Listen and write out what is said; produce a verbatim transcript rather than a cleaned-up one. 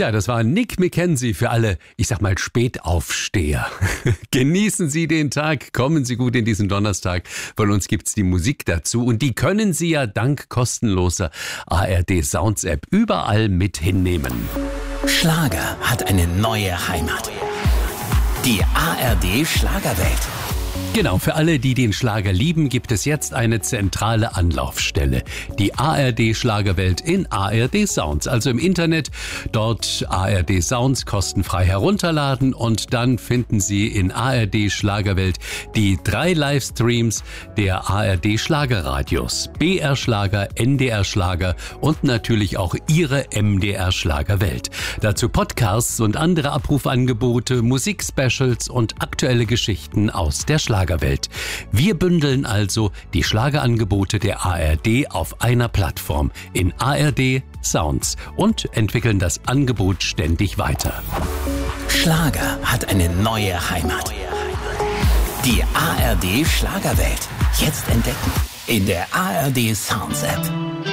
Ja, das war Nick McKenzie für alle, ich sag mal, Spätaufsteher. Genießen Sie den Tag, kommen Sie gut in diesen Donnerstag. Von uns gibt's die Musik dazu und die können Sie ja dank kostenloser A R D Sounds App überall mit hinnehmen. Schlager hat eine neue Heimat. Die A R D Schlagerwelt. Genau, für alle, die den Schlager lieben, gibt es jetzt eine zentrale Anlaufstelle. Die A R D Schlagerwelt in A R D Sounds, also im Internet. Dort A R D Sounds kostenfrei herunterladen und dann finden Sie in A R D Schlagerwelt die drei Livestreams der A R D Schlagerradios. B R Schlager, N D R Schlager und natürlich auch Ihre M D R Schlagerwelt. Dazu Podcasts und andere Abrufangebote, Musikspecials und aktuelle Geschichten aus der Schlagerwelt. Schlagerwelt. Wir bündeln also die Schlagerangebote der A R D auf einer Plattform in A R D Sounds und entwickeln das Angebot ständig weiter. Schlager hat eine neue Heimat. Die A R D Schlagerwelt. Jetzt entdecken in der A R D Sounds App.